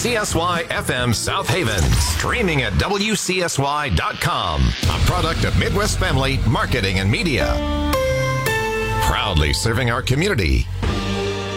WCSY FM South Haven. Streaming at WCSY.com. A product of Midwest Family Marketing and Media. Proudly serving our community.